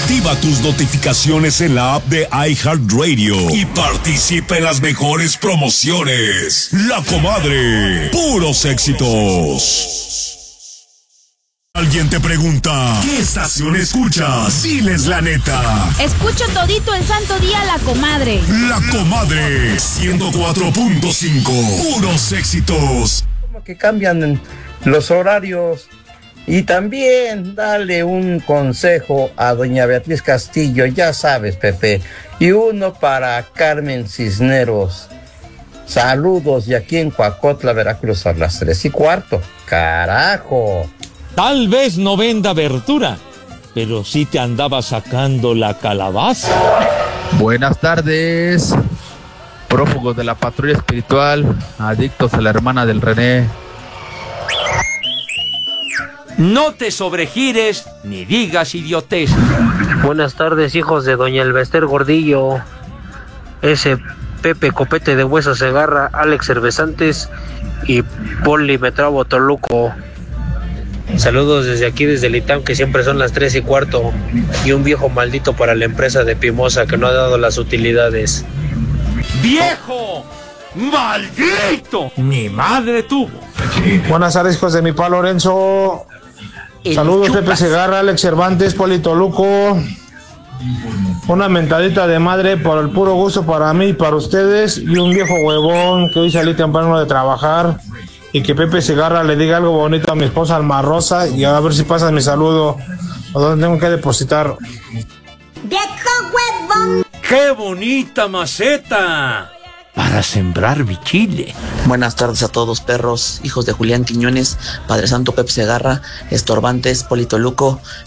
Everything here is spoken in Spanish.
Activa tus notificaciones en la app de iHeartRadio y participa en las mejores promociones. La Comadre, puros éxitos. Alguien te pregunta, ¿qué estación escuchas? Diles la neta. Escucho todito el santo día La Comadre. La Comadre, 104.5, puros éxitos. Como que cambian los horarios. Y también dale un consejo a doña Beatriz Castillo, ya sabes, Pepe. Y uno para Carmen Cisneros. Saludos, y aquí en Coacotla, Veracruz, a las 3:15. ¡Carajo! Tal vez no venda verdura, pero sí te andaba sacando la calabaza. Buenas tardes, prófugos de la patrulla espiritual, adictos a la hermana del René. No te sobregires ni digas idiotez. Buenas tardes, hijos de doña Elvester Gordillo. Ese Pepe Copete de Hueso Segarra, Alex Cervezantes y Poli Metrabo Toluco. Saludos desde aquí, desde el ITAM, que siempre son las 3:15. Y un viejo maldito para la empresa de Pimosa que no ha dado las utilidades. ¡Viejo! ¡Maldito! Mi madre tuvo. Buenas tardes, hijos de mi pa Lorenzo. Saludos, Pepe Segarra, Alex Cervantes, Poli Toluco. Una mentadita de madre por el puro gusto para mí y para ustedes. Y un viejo huevón que hoy salí temprano de trabajar. Y que Pepe Segarra le diga algo bonito a mi esposa Alma Rosa. Y a ver si pasa mi saludo. ¿A dónde tengo que depositar? ¡Viejo huevón! ¡Qué bonita maceta! Para sembrar mi chile. Buenas tardes a todos, perros, hijos de Julián Quiñones, Padre Santo Pepe Segarra, Estorbantes, Poli Toluco.